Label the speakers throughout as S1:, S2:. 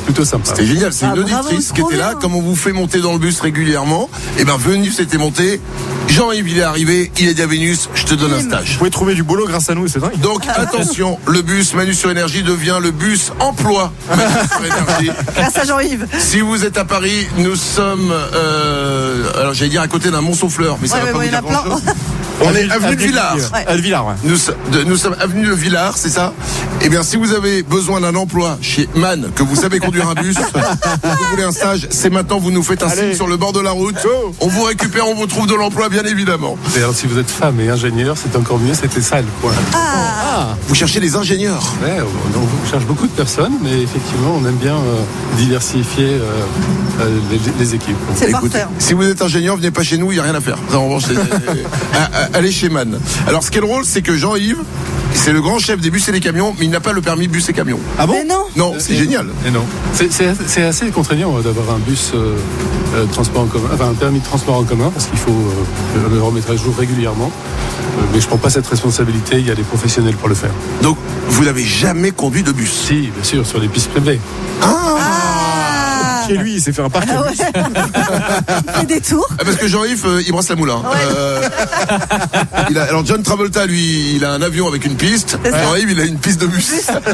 S1: plutôt sympa.
S2: C'était génial, c'est une auditrice qui était là,
S3: bien.
S2: comme on vous fait monter dans le bus régulièrement. Et ben Vénus était montée, Jean-Yves il est arrivé, il a dit à Vénus, je te donne un stage.
S4: Vous pouvez trouver du boulot grâce à nous, c'est dingue.
S2: Donc attention, le bus Manu sur Énergie devient le bus emploi Manu sur Énergie.
S3: Grâce à Jean-Yves.
S2: Si vous êtes à Paris, nous sommes, alors j'allais dire à côté d'un Mont-Saufleur, mais ça va pas vous
S3: il y en
S2: dire
S3: a plein.
S2: grand-chose. On est avenue de Villars.
S4: À Villars, ouais.
S2: Nous sommes avenue de Villars, c'est ça? Eh bien, si vous avez besoin d'un emploi chez MAN, que vous savez conduire un bus, vous voulez un stage, c'est maintenant, vous nous faites un signe sur le bord de la route. On vous récupère, on vous trouve de l'emploi, bien évidemment.
S1: D'ailleurs, si vous êtes femme et ingénieur, c'est encore mieux, c'était ça le point.
S2: Vous cherchez des ingénieurs.
S1: Ouais, on cherche beaucoup de personnes, mais effectivement, on aime bien diversifier les équipes.
S3: C'est
S2: Écoutez,
S3: parfait.
S2: si vous êtes ingénieur, venez pas chez nous, il n'y a rien à faire. Ça, en revanche, allez chez MAN. Alors, ce qui est drôle, c'est que Jean-Yves, c'est le grand chef des bus et des camions, mais il n'a pas le permis bus et camions.
S4: Ah bon?
S3: Mais non.
S2: Non, c'est génial.
S1: Et non. C'est assez contraignant d'avoir un bus transport en commun, enfin un permis de transport en commun, parce qu'il faut le remettre à jour régulièrement. Mais je ne prends pas cette responsabilité, il y a des professionnels pour le faire.
S2: Donc, vous n'avez jamais conduit de bus?
S1: Si, bien sûr, sur les pistes privées.
S4: Chez lui, il s'est fait un parking.
S3: Il fait des tours.
S2: Parce que Jean-Yves, il brasse la moule. Alors John Travolta, lui, il a un avion avec une piste. Jean-Yves, il a une piste de bus.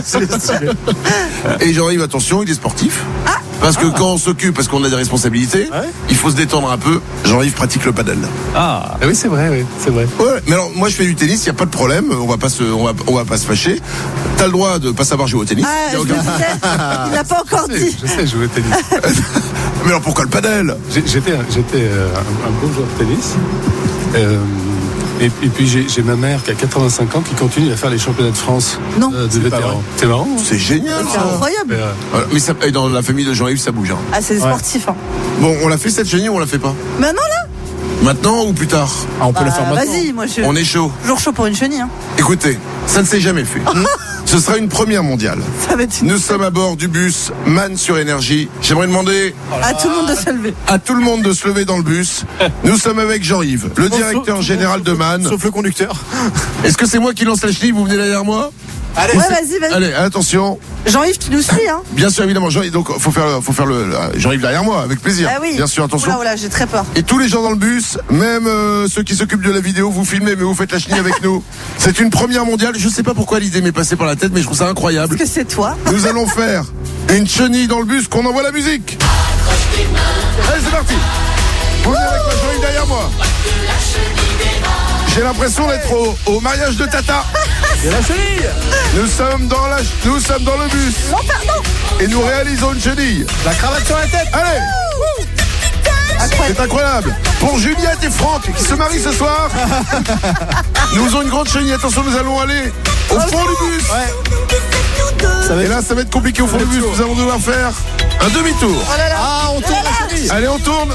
S2: Et Jean-Yves, attention, il est sportif. Parce que quand on s'occupe, parce qu'on a des responsabilités, il faut se détendre un peu. Jean-Yves pratique le paddle.
S1: Ah oui, c'est vrai, oui, c'est vrai.
S2: Ouais, mais alors moi je fais du tennis, il n'y a pas de problème, on va pas se fâcher. T'as le droit de pas savoir jouer au tennis.
S3: Ah,
S2: Y a
S3: je
S2: aucun-
S3: me disais, il n'a pas encore dit.
S1: Je sais jouer au tennis.
S2: Mais alors pourquoi le paddle?
S1: J'étais un bon joueur de tennis. Et puis j'ai ma mère qui a 85 ans qui continue à faire les championnats de France de vétérans. C'est marrant. Hein.
S2: C'est génial
S3: C'est
S2: ça.
S3: incroyable.
S2: Voilà. Mais ça, et dans la famille de Jean-Yves, ça bouge. Hein.
S3: Ah, c'est des sportifs. Hein.
S2: Bon, on l'a fait cette chenille ou on l'a fait pas?
S3: Maintenant, là.
S2: Maintenant ou plus tard?
S4: Ah, on peut le faire maintenant.
S3: Vas-y, moi je.
S2: On est chaud.
S3: Toujours chaud pour une chenille. Hein.
S2: Écoutez, ça ne s'est jamais fait. Ce sera une première mondiale.
S3: Ça va être une.
S2: Nous sommes à bord du bus MAN sur Énergie. J'aimerais demander
S3: À tout le monde de se lever.
S2: à tout le monde de se lever dans le bus. Nous sommes avec Jean-Yves, le directeur général de MAN.
S4: Sauf le conducteur.
S2: Est-ce que c'est moi qui lance la chenille? Vous venez derrière moi?
S4: Allez,
S3: Ouais, vas-y.
S2: Allez, attention.
S3: Jean-Yves, tu nous suis, hein.
S2: Bien sûr, évidemment, Jean-Yves, donc faut faire le Jean-Yves derrière moi, avec plaisir.
S3: Ah oui.
S2: Bien sûr, attention.
S3: Oula, j'ai très peur.
S2: Et tous les gens dans le bus, même ceux qui s'occupent de la vidéo, vous filmez, mais vous faites la chenille avec nous. C'est une première mondiale. Je sais pas pourquoi l'idée m'est passée par la tête, mais je trouve ça incroyable.
S3: Est-ce que c'est toi?
S2: Nous allons faire une chenille dans le bus, qu'on envoie la musique. Allez, c'est parti. Vous venez avec moi, Jean-Yves derrière moi. J'ai l'impression d'être au mariage de Tata.
S4: c'est la chenille.
S2: Nous sommes dans le bus.
S3: Non, pardon.
S2: Et nous réalisons une chenille.
S4: La cravate sur la tête.
S2: Allez.
S3: Incroyable.
S2: C'est incroyable. Pour Juliette et Franck qui se marient ce soir, nous faisons une grande chenille. Attention, nous allons aller au fond du bus. Et là, ça va être compliqué au fond du bus. Nous allons devoir faire un demi-tour.
S3: Oh là là.
S4: Ah, on tourne la chenille.
S2: Allez, on tourne.